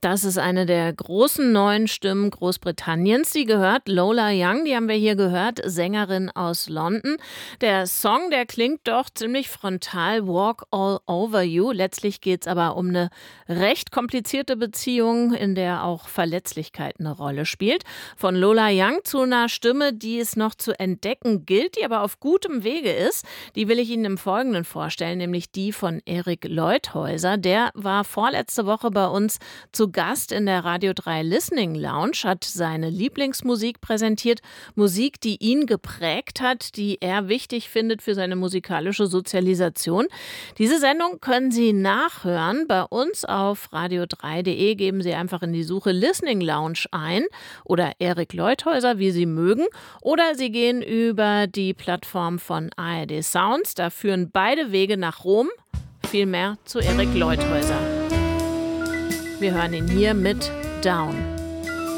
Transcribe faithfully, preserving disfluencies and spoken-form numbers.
Das ist eine der großen neuen Stimmen Großbritanniens. Die gehört Lola Young, die haben wir hier gehört, Sängerin aus London. Der Song, der klingt doch ziemlich frontal, Walk All Over You. Letztlich geht es aber um eine recht komplizierte Beziehung, in der auch Verletzlichkeit eine Rolle spielt. Von Lola Young zu einer Stimme, die es noch zu entdecken gilt, die aber auf gutem Wege ist. Die will ich Ihnen im Folgenden vorstellen, nämlich die von Erik Leuthäuser. Der war vorletzte Woche bei uns zu Gast in der Radio drei Listening Lounge, hat seine Lieblingsmusik präsentiert, Musik, die ihn geprägt hat, die er wichtig findet für seine musikalische Sozialisation. Diese Sendung können Sie nachhören bei uns auf radio drei punkt de. Geben Sie einfach in die Suche Listening Lounge ein oder Erik Leuthäuser, wie Sie mögen. Oder Sie gehen über die Plattform von A R D Sounds. Da führen beide Wege nach Rom. Viel mehr zu Erik Leuthäuser. Wir hören ihn hier mit Down.